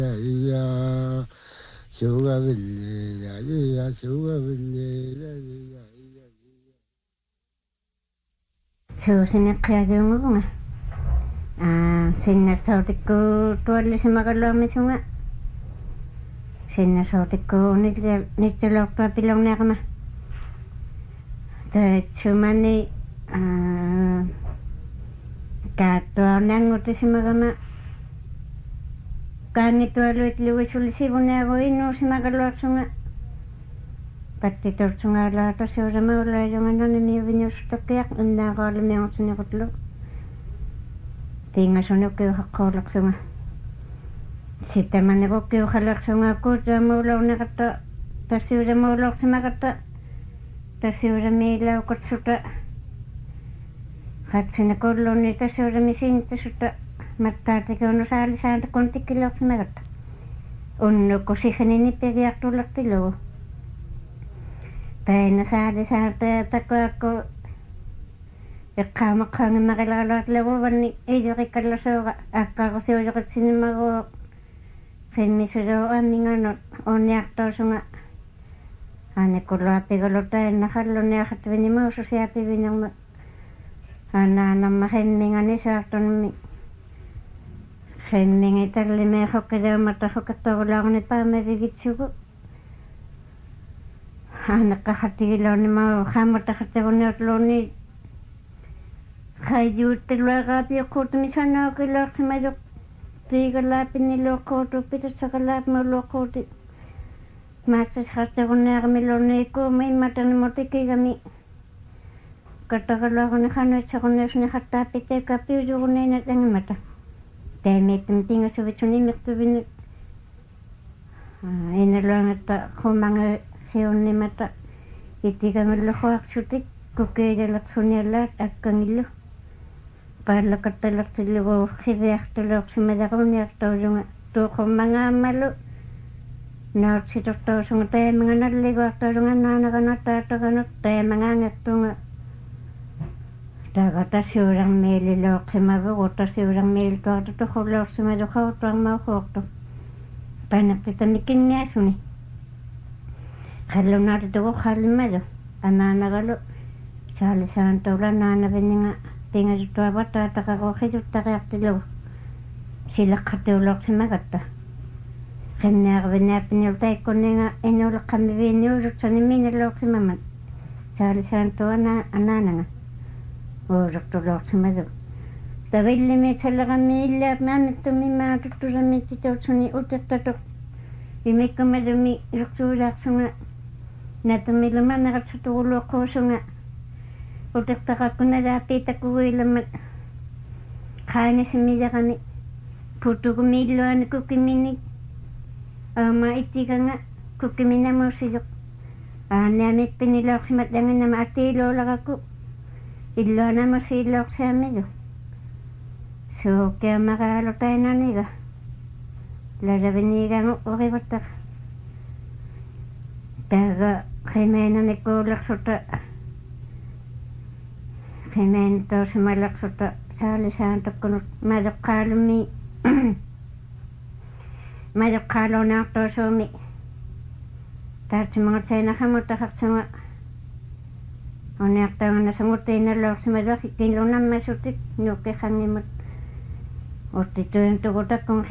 ya suga billi ya suga billi suusingeqqiajungugunga sinnassortikku tuallisimaqalluarmisunga sinnassortikku nitsulortua pilorneaqama taitsumani kaattuarnaangutisimagama kaangitualuit luisullisivuniaguinnuusimaqalluarsunga pattitortsungaalaatasiuramaullaajungananimiuvinussutokkiaq innaaqaalimiortuniqutlu tingasunukkiuhaqqoolaqsunga sittamaniqukkiuqalaqsungaakku taamuulorneqatta tassiuramuulortimaqatta tassiuramiilauqutsuta qatsinakulluunni tassiuramisiintasutta mattaatikuunusaalisaantakkun tikkiloortimaqatta unnukkusihaninipigiartullartilugu tainasaalisaantatakkuakku eqqaamaqqaangimmaqilaqaluartilaguvanni iisoqikkallusuuqa aqqaaqusiujoqitsinimaguo qimmisuluu amminganu unniartoosunga aanikkulluappigalutainnaxalluniaqattuvinimuususiapivinerma anaanamma qimminganisaartunmi qimmingitarlimeeqoqqisaumattarrukattorulaagunit paamavigitsugu aaneqqaqattigiluunimau qaammataqattaguniutluunni qayyuuttiluaqaapiuqquutumisannauqilluartimajoq tiigalaapinniluuqquutuppitatsaqalaapmulluuqquuti maatsasqattagunniaqamiluunniikkuumi immatanimutikigami kattaqaluaquniqanuitsaqunniusuniqattaappittaikkaappiusugunniinat angimata taimiittum tingasuvitsunimiqtuvini inaluangatta qumanga qiunnimata itigamulluquaqsutik kukiijalaqsuniallaat akkangillu qaallaqattallartillugu qiviartuluorsimalaquuniartuulunga tuuqummangaammalu nautsitortoosunga taimanganalliguartuulunga naanaqanattaataqanut taimangaangattunga taqatassiularmiililuoqsimavugu tassiularmiiltuartutuqulluorsimaluqauttuarmauquortu panertitamikkinniasuni qallunaatitugu qallimaju anaanagalu saalisaantuula naanavinninga tingasuttuavattaataqaquuqisuttaqiartilugu silaqqatiulorsimagatta qinniarviniappiniultaikkunninga inuuleqqamiviinniusutsaniminalluorsimaman saalisaantuana anaananga uurertuluorsimadu tavillimiitsalleqammiillaapmaammittumimmaatuttusamiittituutsuni utertatuq imikkumadumi ilertuulaarsunga natumillumanneqatsatuquluoqquusunga utertaqakkunalaappiitakkuguilammat qaangisimillaqani putukumiilluani kukkimini aama ittiganga kukkiminamuussijoq aanniamikpiniluorsimat langinnama atiiluulaqakku illuanamusiilluorsiamiju suukkiamaqaalutainaniga lalaviniigangu urivattaq taga qimeenanikkuulersuta qimeentuusimallersuta saalisaantakkunut majoqqaalumi majoqqaaluunaartuusuumi taartimangatsainerramutaqarsunga uniartaungasanguttiinalluorsimajaq killuunammassutik nuuqqiqangimut uttituintuqutakkun